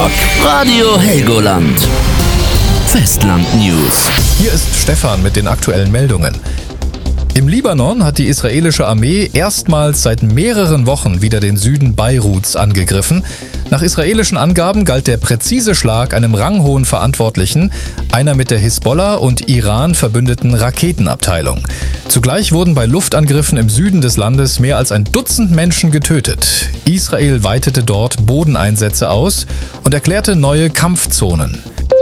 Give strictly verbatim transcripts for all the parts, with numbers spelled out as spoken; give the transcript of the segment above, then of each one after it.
Talk. Radio Helgoland. Festland News. Hier ist Stefan mit den aktuellen Meldungen. Im Libanon hat die israelische Armee erstmals seit mehreren Wochen wieder den Süden Beiruts angegriffen. Nach israelischen Angaben galt der präzise Schlag einem ranghohen Verantwortlichen, einer mit der Hisbollah und Iran verbündeten Raketenabteilung. Zugleich wurden bei Luftangriffen im Süden des Landes mehr als ein Dutzend Menschen getötet. Israel weitete dort Bodeneinsätze aus und erklärte neue Kampfzonen.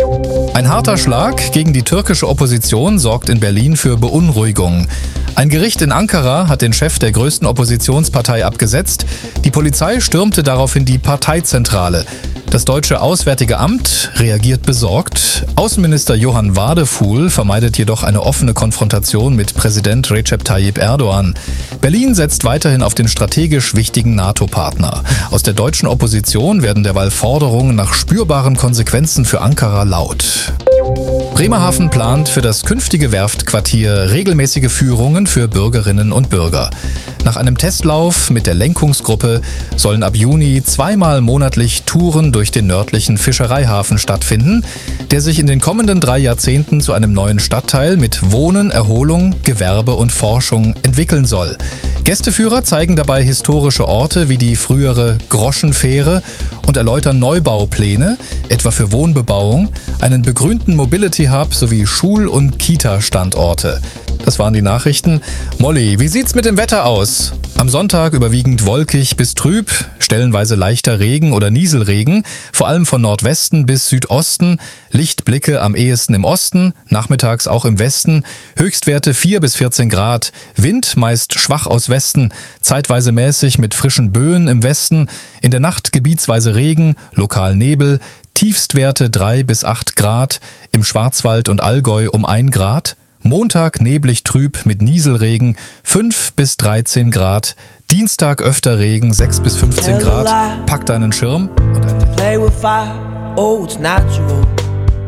Ein harter Schlag gegen die türkische Opposition sorgt in Berlin für Beunruhigung. Ein Gericht in Ankara hat den Chef der größten Oppositionspartei abgesetzt. Die Polizei stürmte daraufhin die Parteizentrale. Das deutsche Auswärtige Amt reagiert besorgt. Außenminister Johann Wadefuhl vermeidet jedoch eine offene Konfrontation mit Präsident Recep Tayyip Erdogan. Berlin setzt weiterhin auf den strategisch wichtigen NATO-Partner. Aus der deutschen Opposition werden derweil Forderungen nach spürbaren Konsequenzen für Ankara laut. Bremerhaven plant für das künftige Werftquartier regelmäßige Führungen für Bürgerinnen und Bürger. Nach einem Testlauf mit der Lenkungsgruppe sollen ab Juni zweimal monatlich Touren durch den nördlichen Fischereihafen stattfinden, der sich in den kommenden drei Jahrzehnten zu einem neuen Stadtteil mit Wohnen, Erholung, Gewerbe und Forschung entwickeln soll. Gästeführer zeigen dabei historische Orte wie die frühere Groschenfähre und erläutern Neubaupläne, etwa für Wohnbebauung, einen begrünten Mobility-Hub sowie Schul- und Kita-Standorte. Das waren die Nachrichten. Molly, wie sieht's mit dem Wetter aus? Am Sonntag überwiegend wolkig bis trüb, stellenweise leichter Regen oder Nieselregen, vor allem von Nordwesten bis Südosten, Lichtblicke am ehesten im Osten, nachmittags auch im Westen, Höchstwerte vier bis vierzehn Grad, Wind meist schwach aus Westen, zeitweise mäßig mit frischen Böen im Westen, in der Nacht gebietsweise Regen, lokal Nebel, Tiefstwerte drei bis acht Grad, im Schwarzwald und Allgäu um ein Grad, Montag neblig trüb mit Nieselregen fünf bis dreizehn Grad. Dienstag öfter Regen sechs bis fünfzehn Grad. Pack deinen Schirm und ein